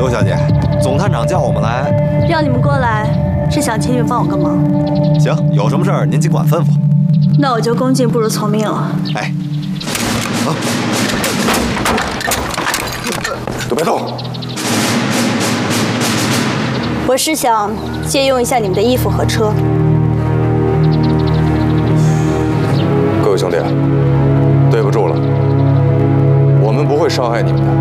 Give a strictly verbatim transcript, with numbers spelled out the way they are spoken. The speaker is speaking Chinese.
刘小姐，总探长叫我们来， 让你们过来是想请你们帮我个忙。 行，有什么事儿您尽管吩咐。 那我就恭敬不如从命了。 哎，走，都别动。 我是想借用一下你们的衣服和车。 各位兄弟，对不住了，我们不会伤害你们的。